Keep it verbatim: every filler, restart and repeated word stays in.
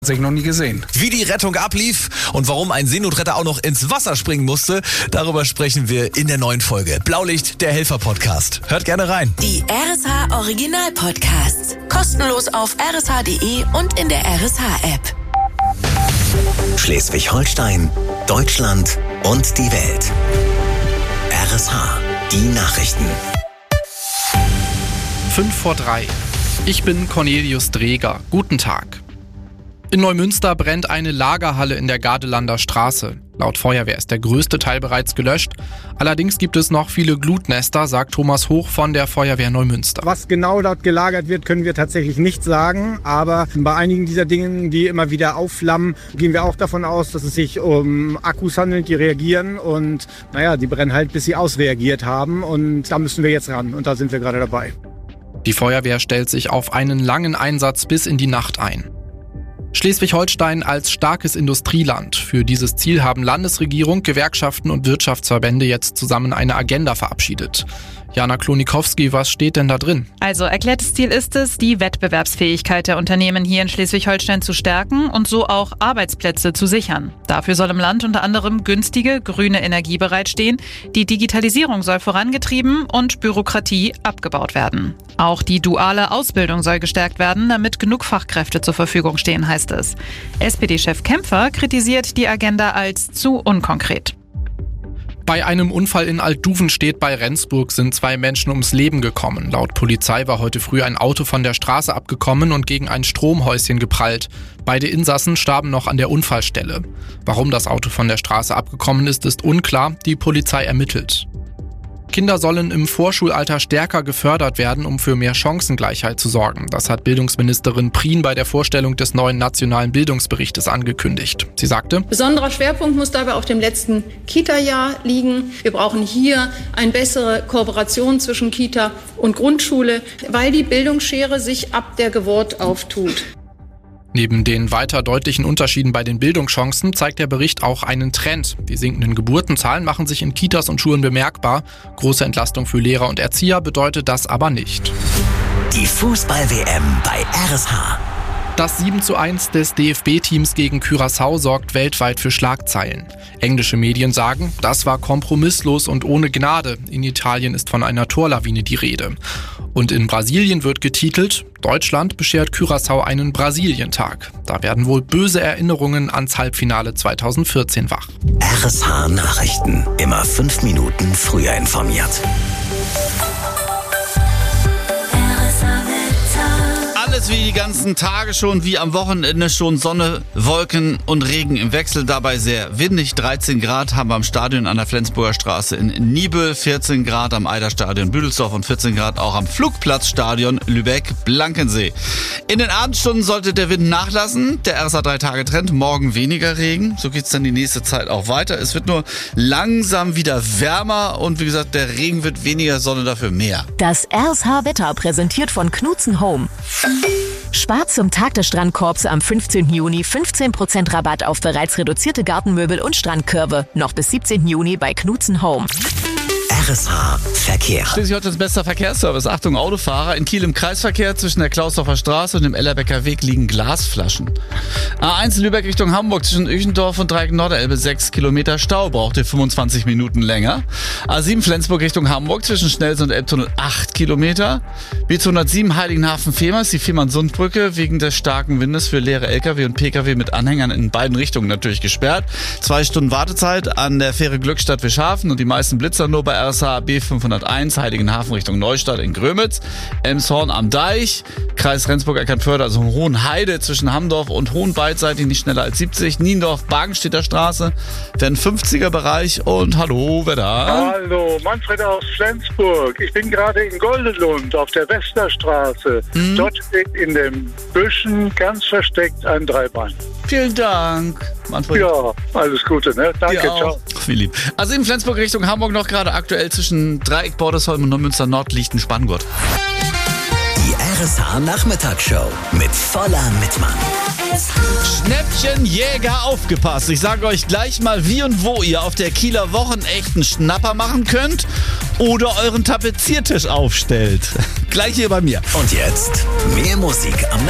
Sich noch nie gesehen. Wie die Rettung ablief und warum ein Seenotretter auch noch ins Wasser springen musste, darüber sprechen wir in der neuen Folge. Blaulicht, der Helfer-Podcast. Hört gerne rein. Die R S H Original Podcasts. Kostenlos auf r s h punkt d e und in der R S H-App. Schleswig-Holstein, Deutschland und die Welt. R S H, die Nachrichten. Fünf vor drei. Ich bin Cornelius Dreger. Guten Tag. In Neumünster brennt eine Lagerhalle in der Gardelander Straße. Laut Feuerwehr ist der größte Teil bereits gelöscht. Allerdings gibt es noch viele Glutnester, sagt Thomas Hoch von der Feuerwehr Neumünster. Was genau dort gelagert wird, können wir tatsächlich nicht sagen. Aber bei einigen dieser Dinge, die immer wieder aufflammen, gehen wir auch davon aus, dass es sich um Akkus handelt, die reagieren. Und naja, die brennen halt, bis sie ausreagiert haben. Und da müssen wir jetzt ran. Und da sind wir gerade dabei. Die Feuerwehr stellt sich auf einen langen Einsatz bis in die Nacht ein. Schleswig-Holstein als starkes Industrieland. Für dieses Ziel haben Landesregierung, Gewerkschaften und Wirtschaftsverbände jetzt zusammen eine Agenda verabschiedet. Jana Klonikowski, was steht denn da drin? Also erklärtes Ziel ist es, die Wettbewerbsfähigkeit der Unternehmen hier in Schleswig-Holstein zu stärken und so auch Arbeitsplätze zu sichern. Dafür soll im Land unter anderem günstige, grüne Energie bereitstehen. Die Digitalisierung soll vorangetrieben und Bürokratie abgebaut werden. Auch die duale Ausbildung soll gestärkt werden, damit genug Fachkräfte zur Verfügung stehen, heißt es. S P D-Chef Kämpfer kritisiert die Agenda als zu unkonkret. Bei einem Unfall in Altduvenstedt bei Rendsburg sind zwei Menschen ums Leben gekommen. Laut Polizei war heute früh ein Auto von der Straße abgekommen und gegen ein Stromhäuschen geprallt. Beide Insassen starben noch an der Unfallstelle. Warum das Auto von der Straße abgekommen ist, ist unklar. Die Polizei ermittelt. Kinder sollen im Vorschulalter stärker gefördert werden, um für mehr Chancengleichheit zu sorgen. Das hat Bildungsministerin Prien bei der Vorstellung des neuen nationalen Bildungsberichtes angekündigt. Sie sagte: Besonderer Schwerpunkt muss dabei auf dem letzten Kita-Jahr liegen. Wir brauchen hier eine bessere Kooperation zwischen Kita und Grundschule, weil die Bildungsschere sich ab der Geburt auftut. Neben den weiter deutlichen Unterschieden bei den Bildungschancen zeigt der Bericht auch einen Trend. Die sinkenden Geburtenzahlen machen sich in Kitas und Schulen bemerkbar. Große Entlastung für Lehrer und Erzieher bedeutet das aber nicht. Die Fußball-W M bei R S H. Das sieben zu eins des D F B-Teams gegen Curaçao sorgt weltweit für Schlagzeilen. Englische Medien sagen, das war kompromisslos und ohne Gnade. In Italien ist von einer Torlawine die Rede. Und in Brasilien wird getitelt, Deutschland beschert Curaçao einen Brasilientag. Da werden wohl böse Erinnerungen ans Halbfinale zweitausendvierzehn wach. R S H Nachrichten. Immer fünf Minuten früher informiert. Alles wie die ganzen Tage schon, wie am Wochenende schon, Sonne, Wolken und Regen im Wechsel, dabei sehr windig. dreizehn Grad haben wir am Stadion an der Flensburger Straße in Niebüll, vierzehn Grad am Eiderstadion Büdelsdorf und vierzehn Grad auch am Flugplatzstadion Lübeck-Blankensee. In den Abendstunden sollte der Wind nachlassen, der R S H drei Tage Trend, morgen weniger Regen, so geht's dann die nächste Zeit auch weiter. Es wird nur langsam wieder wärmer und wie gesagt, der Regen wird weniger, Sonne dafür mehr. Das R S H-Wetter präsentiert von Knutzen Home. Spart zum Tag des Strandkorbs am fünfzehnten Juni fünfzehn Prozent Rabatt auf bereits reduzierte Gartenmöbel und Strandkörbe. Noch bis siebzehnten Juni bei Knutzen Home. R S H Verkehr. Schleswig-Holsteins bester Verkehrsservice. Achtung, Autofahrer. In Kiel im Kreisverkehr zwischen der Klausdorfer Straße und dem Ellerbecker Weg liegen Glasflaschen. A eins Lübeck Richtung Hamburg zwischen Öchendorf und Dreieck Norderelbe sechs Kilometer Stau. Braucht ihr fünfundzwanzig Minuten länger. A sieben Flensburg Richtung Hamburg zwischen Schnelsen und Elbtunnel acht Kilometer. B zweihundertsieben Heiligenhafen-Femers, die Fehmarn-Sund-Brücke wegen des starken Windes für leere L K W und P K W mit Anhängern in beiden Richtungen natürlich gesperrt. Zwei Stunden Wartezeit an der Fähre Glückstadt-Wischhafen und die meisten Blitzer nur bei R S H B fünfhunderteins, Heiligenhafen Richtung Neustadt in Grömitz, Elmshorn am Deich, Kreis Rendsburg-Eckernförde, also Hohenheide zwischen Hamdorf und Hohen beidseitig nicht schneller als siebzig, Niendorf-Bargenstädter Straße, werden fünfziger Bereich und hallo, wer da? Hallo, Manfred aus Flensburg. Ich bin gerade in Goldelund auf der Westerstraße. Hm? Dort steht in den Büschen ganz versteckt ein Dreibein. Vielen Dank, Manfred. Ja, alles Gute, ne? Danke, ciao. Wie lieb. Also in Flensburg Richtung Hamburg noch gerade aktuell zwischen Dreieck, Bordesholm und Neumünster Nord liegt ein Spanngurt. Die R S H Nachmittagsshow mit voller Mitmann. Schnäppchenjäger, aufgepasst. Ich sage euch gleich mal, wie und wo ihr auf der Kieler Wochenechten Schnapper machen könnt oder euren Tapeziertisch aufstellt. Gleich hier bei mir. Und jetzt mehr Musik am